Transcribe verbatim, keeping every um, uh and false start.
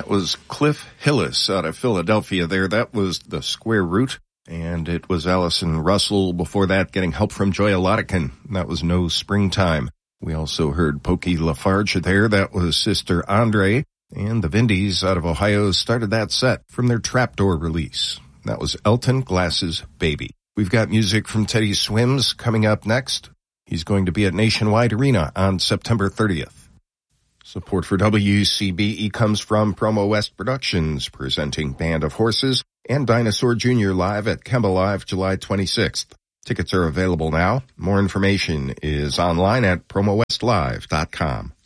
was Cliff Hillis out of Philadelphia there. That was The Square Root. And it was Allison Russell before that getting help from Joya Lottican. That was No Springtime. We also heard Pokey Lafarge there. That was Sister Andre. And the Vindies out of Ohio started that set from their Trapdoor release. That was Elton Glass's Baby. We've got music from Teddy Swims coming up next. He's going to be at Nationwide Arena on September thirtieth. Support for W C B E comes from Promo West Productions, presenting Band of Horses and Dinosaur Junior live at Kemba Live July twenty-sixth. Tickets are available now. More information is online at promo west live dot com.